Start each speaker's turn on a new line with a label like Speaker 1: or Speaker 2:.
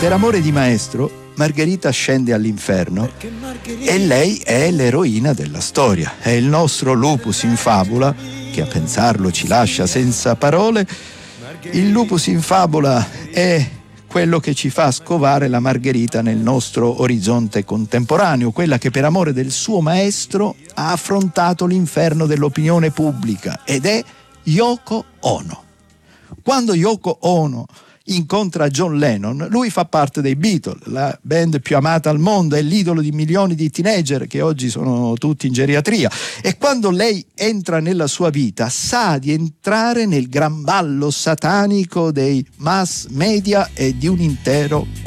Speaker 1: Per amore di maestro, Margherita scende all'inferno e lei è l'eroina della storia. È il nostro lupus in fabula, che a pensarlo ci lascia senza parole. Il lupus in fabula è quello che ci fa scovare la Margherita nel nostro orizzonte contemporaneo, quella che per amore del suo maestro ha affrontato l'inferno dell'opinione pubblica, ed è Yoko Ono. Quando Yoko Ono incontra John Lennon, lui fa parte dei Beatles, la band più amata al mondo, è l'idolo di milioni di teenager che oggi sono tutti in geriatria, e quando lei entra nella sua vita sa di entrare nel gran ballo satanico dei mass media e di un intero